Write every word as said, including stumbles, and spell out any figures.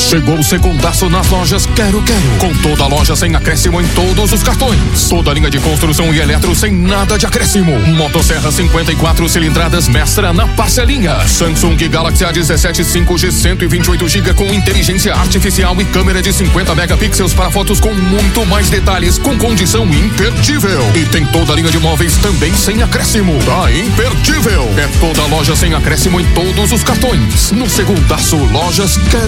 Chegou o segundaço nas lojas Quero Quero. Com toda a loja sem acréscimo em todos os cartões. Toda a linha de construção e eletro sem nada de acréscimo. Motosserra cinquenta e quatro cilindradas Mestra na parcelinha. Samsung Galaxy A dezessete cinco G cento e vinte e oito gigas com inteligência artificial e câmera de cinquenta megapixels para fotos com muito mais detalhes, com condição imperdível. E tem toda a linha de móveis também sem acréscimo. Tá imperdível. É toda a loja sem acréscimo em todos os cartões. No segundaço, lojas Quero